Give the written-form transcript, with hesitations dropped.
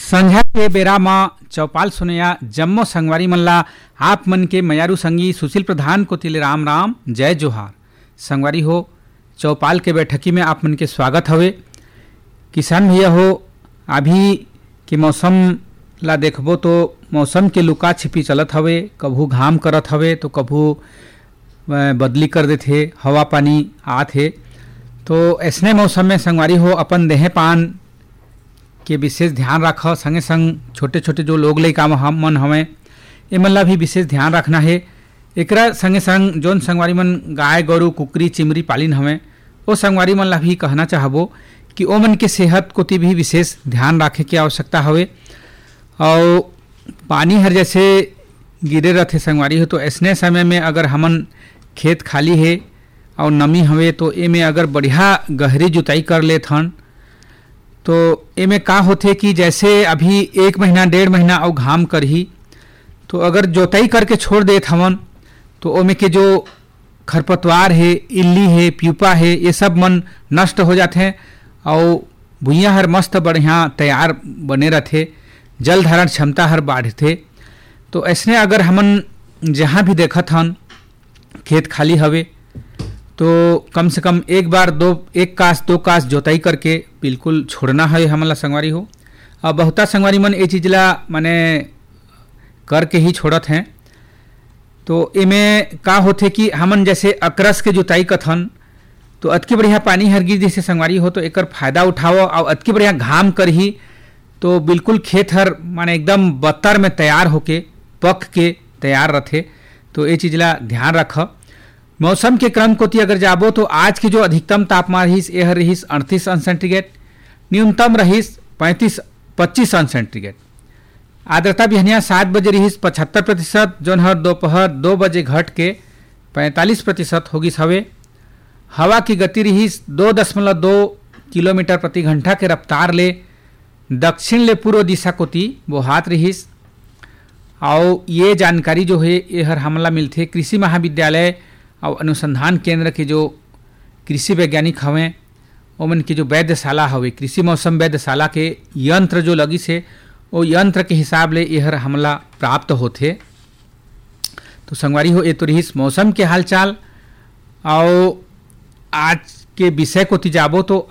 संझा के बेरा म चौपाल सुनया जम्मो संगवारी मन ला आप मन के मयारू संगी सुशील प्रधान को तिले राम राम जय जोहार। संगवारी हो, चौपाल के बैठकी में आप मन के स्वागत हवे। किसान भैया हो, अभी के मौसम ला देखबो तो मौसम के लुका छिपी चलत हवे, कभू घाम करत हवे तो कभू बदली कर देथे, हवा पानी आत हे। तो ऐसने मौसम में संगवारी हो अपन देहे पान के विशेष ध्यान रख, संगे संग छोटे छोटे जो लोग लइका हम मन हमें एमन ला भी विशेष ध्यान रखना है। एकरा संगे संग जोन संगवारी मन गाय गरु कुकरी चिमरी पालिन हमें वो संगवारी मन ला भी कहना चाहबो कि ओ मन के सेहत कोती भी विशेष ध्यान रखे के आवश्यकता हवे। और पानी हर जैसे गिरे रहते संगवारी हो, तो ऐसने समय में अगर हमन खेत खाली है और नमी हवे तो एमे अगर बढ़िया गहरी जुताई कर लेत हन तो एमे का होथे कि जैसे अभी 1 महीना 1.5 महीना और घाम करही, तो अगर जोताई करके छोड़ देत हवन तो ओमे के जो खरपतवार है, इल्ली है, प्यूपा है, ये सब मन नष्ट हो जाते हैं और भुइयाँ हर मस्त बढ़िया तैयार बने रहते, जल धारण क्षमता हर बाढ़ते। तो ऐसने अगर हमन जहाँ भी देखत हन खेत खाली हवे तो कम से कम एक कास दो कास जोताई करके बिल्कुल छोड़ना है हमला संगवारी हो। अब बहुता संगवारी मन ये चीज़ ला माने करके ही छोड़त हैं। तो इमे का होथे कि हमन जैसे अकरस के जुताई कथन तो अतकी बढ़िया पानी हर गिर जैसे संगवारी हो तो एकर फायदा उठाओ और अतकी बढ़िया घाम करही तो बिल्कुल खेत हर माने एकदम बत्तर में तैयार होके पक के तैयार रथे। तो ये चीज़ ला ध्यान रख। मौसम के क्रम कोती अगर जाबो तो आज की जो अधिकतम तापमान रहीस यह रहीस 38 अंश सेंटीग्रेड, न्यूनतम रहीस 25 अंश सेंटीग्रेड। आर्द्रता बिहनिया 7 बजे रहीस 75%, जोन हर दोपहर 2 बजे घट के 45% होगिस हवे। हवा की गति रहीस 2.2 किलोमीटर प्रति घंटा के रफ्तार ले दक्षिण ले पूर्व दिशा कोती बोहात रहीस। और ये जानकारी जो है ये हर हमला मिलथे कृषि महाविद्यालय और अनुसंधान केंद्र के जो कृषि वैज्ञानिक हवें ओमन की जो वैद्यशाला हवे, कृषि मौसम वैद्यशाला के यंत्र जो लगिस है वो यंत्र के हिसाब ले यहर हमला प्राप्त होथे। तो संगवारी हो, ये तो रहीस मौसम के हालचाल। और आज के विषय को तिजाबो तो